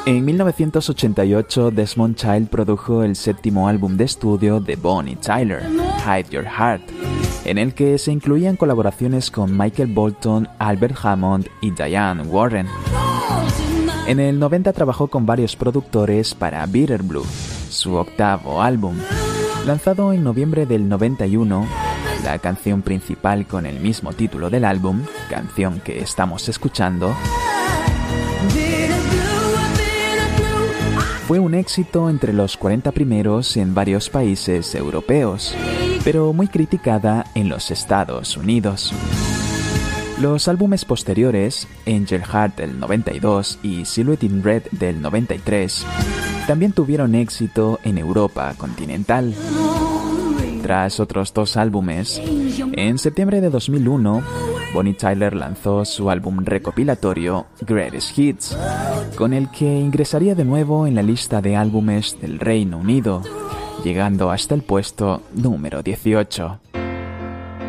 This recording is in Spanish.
En 1988, Desmond Child produjo el séptimo álbum de estudio de Bonnie Tyler, Hide Your Heart, en el que se incluían colaboraciones con Michael Bolton, Albert Hammond y Diane Warren. En el 90 trabajó con varios productores para Bitter Blue, su octavo álbum. Lanzado en noviembre del 91, la canción principal con el mismo título del álbum, canción que estamos escuchando, fue un éxito entre los 40 primeros en varios países europeos, pero muy criticada en los Estados Unidos. Los álbumes posteriores, Angel Heart del 92 y Silhouette in Red del 93, también tuvieron éxito en Europa continental. Tras otros dos álbumes, en septiembre de 2001, Bonnie Tyler lanzó su álbum recopilatorio Greatest Hits, con el que ingresaría de nuevo en la lista de álbumes del Reino Unido, llegando hasta el puesto número 18.